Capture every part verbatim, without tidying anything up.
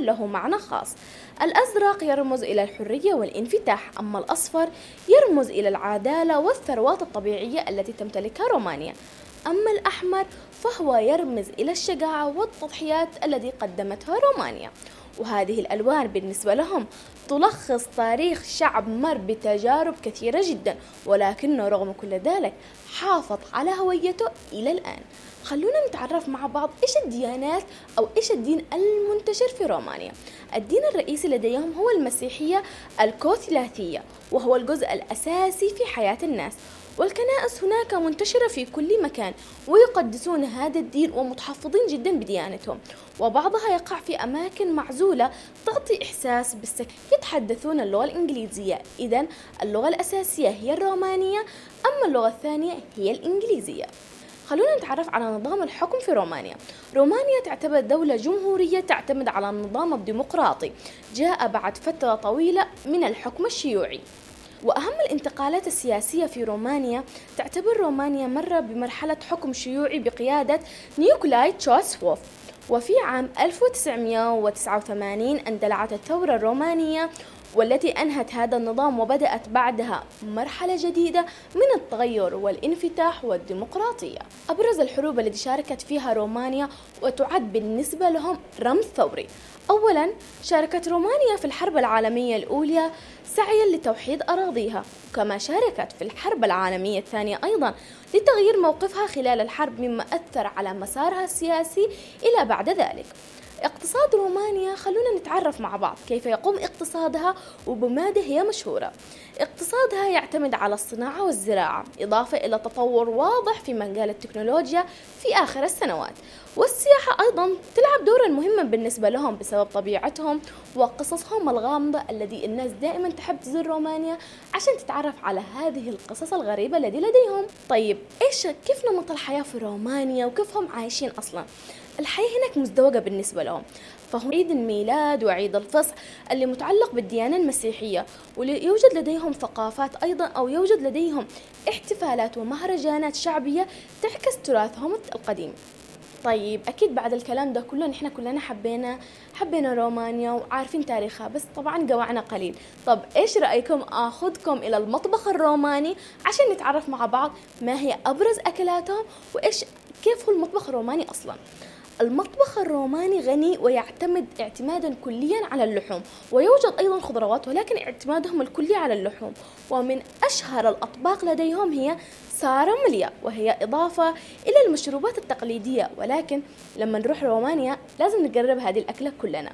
له معنى خاص. الأزرق يرمز إلى الحرية والانفتاح، أما الأصفر يرمز إلى العدالة والثروات الطبيعية التي تمتلكها رومانيا. أما الأحمر فهو يرمز إلى الشجاعة والتضحيات التي قدمتها رومانيا. وهذه الألوان بالنسبة لهم تلخص تاريخ شعب مر بتجارب كثيرة جدا، ولكنه رغم كل ذلك حافظ على هويته إلى الآن. خلونا نتعرف مع بعض إيش الديانات أو إيش الدين المنتشر في رومانيا. الدين الرئيسي لديهم هو المسيحية الكاثوليكية، وهو الجزء الأساسي في حياة الناس، والكنائس هناك منتشرة في كل مكان ويقدسون هذا الدين ومتحفظين جدا بديانتهم، وبعضها يقع في أماكن معزولة تعطي إحساس بالسكينة. يتحدثون اللغة الإنجليزية، إذن اللغة الأساسية هي الرومانية، أما اللغة الثانية هي الإنجليزية. خلونا نتعرف على نظام الحكم في رومانيا. رومانيا تعتبر دولة جمهورية تعتمد على النظام الديمقراطي، جاء بعد فترة طويلة من الحكم الشيوعي. وأهم الانتقالات السياسية في رومانيا، تعتبر رومانيا مر بمرحلة حكم شيوعي بقيادة نيكولاي تشاوشسكو، وفي عام ألف وتسعمائة وتسعة وثمانين اندلعت الثورة الرومانية والتي أنهت هذا النظام، وبدأت بعدها مرحلة جديدة من التغير والانفتاح والديمقراطية. أبرز الحروب التي شاركت فيها رومانيا وتعد بالنسبة لهم رمز ثوري. أولا، شاركت رومانيا في الحرب العالمية الأولى سعيا لتوحيد أراضيها، كما شاركت في الحرب العالمية الثانية أيضا لتغيير موقفها خلال الحرب، مما أثر على مسارها السياسي إلى بعد ذلك. اقتصاد رومانيا، خلونا نتعرف مع بعض كيف يقوم اقتصادها وبماذا هي مشهورة. اقتصادها يعتمد على الصناعة والزراعة، إضافة إلى تطور واضح في مجال التكنولوجيا في آخر السنوات. والسياحة أيضا تلعب دورا مهما بالنسبة لهم بسبب طبيعتهم وقصصهم الغامضة الذي الناس دائما تحب تزور رومانيا عشان تتعرف على هذه القصص الغريبة التي لديهم. طيب إيش كيف نمط الحياة في رومانيا وكيف هم عايشين أصلا؟ الحياة هناك مزدوجة بالنسبة لهم، فهو عيد الميلاد وعيد الفصح اللي متعلق بالديانة المسيحية، ويوجد لديهم ثقافات أيضا أو يوجد لديهم احتفالات ومهرجانات شعبية تعكس تراثهم القديم. طيب أكيد بعد الكلام ده كله نحن كلنا حبينا حبينا رومانيا وعارفين تاريخها، بس طبعا جوعنا قليل. طب إيش رأيكم أخذكم إلى المطبخ الروماني عشان نتعرف مع بعض ما هي أبرز أكلاتهم وإيش كيف هو المطبخ الروماني أصلا. المطبخ الروماني غني ويعتمد اعتمادا كليا على اللحوم، ويوجد أيضا خضروات، ولكن اعتمادهم الكلي على اللحوم. ومن أشهر الأطباق لديهم هي سارمليا، وهي إضافة إلى المشروبات التقليدية، ولكن لما نروح رومانيا لازم نجرب هذه الأكلة كلنا.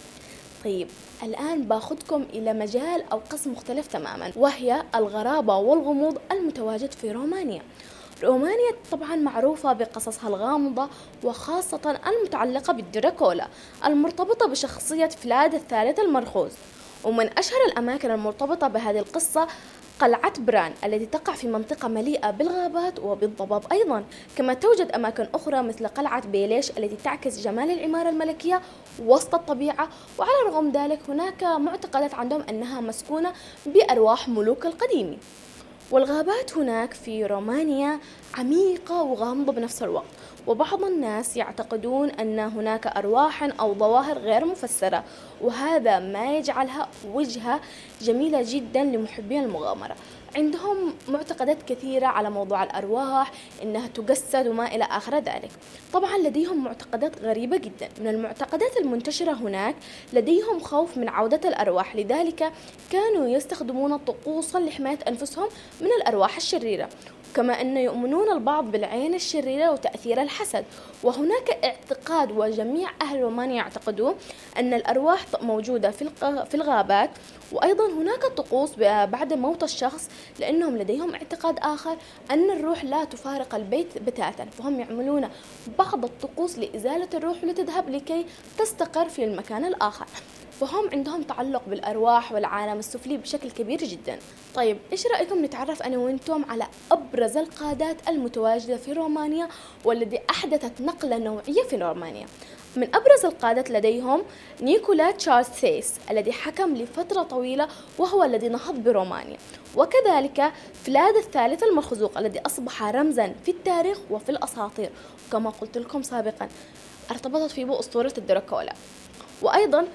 طيب الآن باخدكم إلى مجال أو قسم مختلف تماما، وهي الغرابة والغموض المتواجد في رومانيا. رومانيا طبعا معروفة بقصصها الغامضة، وخاصة المتعلقة بالدراكولا المرتبطة بشخصية فلاد الثالث المرخوذ. ومن أشهر الأماكن المرتبطة بهذه القصة قلعة بران التي تقع في منطقة مليئة بالغابات وبالضباب أيضا، كما توجد أماكن أخرى مثل قلعة بيليش التي تعكس جمال العمارة الملكية وسط الطبيعة. وعلى الرغم ذلك هناك معتقدات عندهم أنها مسكونة بأرواح ملوك القديم. والغابات هناك في رومانيا عميقة وغامضة بنفس الوقت، وبعض الناس يعتقدون أن هناك أرواح أو ظواهر غير مفسرة، وهذا ما يجعلها وجهة جميلة جدا لمحبين المغامرة. عندهم معتقدات كثيرة على موضوع الأرواح، إنها تجسد وما إلى آخر ذلك. طبعا لديهم معتقدات غريبة جدا. من المعتقدات المنتشرة هناك لديهم خوف من عودة الأرواح، لذلك كانوا يستخدمون طقوسا لحماية أنفسهم من الأرواح الشريرة، كما أن يؤمنون البعض بالعين الشريرة وتأثير الحسد. وهناك اعتقاد وجميع أهل رومانيا يعتقدون أن الأرواح موجودة في الغابات. وأيضا هناك طقوس بعد موت الشخص، لأنهم لديهم اعتقاد آخر أن الروح لا تفارق البيت بتاتا، فهم يعملون بعض الطقوس لإزالة الروح لتذهب لكي تستقر في المكان الآخر. فهم عندهم تعلق بالأرواح والعالم السفلي بشكل كبير جدا. طيب إيش رأيكم نتعرف أنا وإنتم على أبرز القادات المتواجدة في رومانيا والذي أحدثت نقلة نوعية في رومانيا؟ من أبرز القادة لديهم نيكولا تشاوشسكو الذي حكم لفترة طويلة وهو الذي نهض برومانيا، وكذلك فلاد الثالث المرخزوق الذي أصبح رمزا في التاريخ وفي الأساطير، وكما قلت لكم سابقا ارتبطت فيه أسطورة الدراكولا. وأيضا